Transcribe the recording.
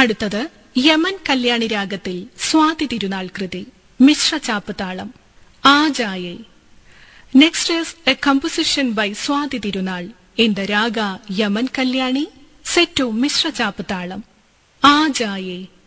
അടുത്തത് യമൻ കല്യാണി രാഗത്തിൽ സ്വാതി തിരുനാൾ കൃതി മിശ്ര ചാപ്പ് താളം ആജായേ. Next is A composition by Swathi Thirunal in the raga Yemen Kalyani set to Mishra chop താളം ആജായേ.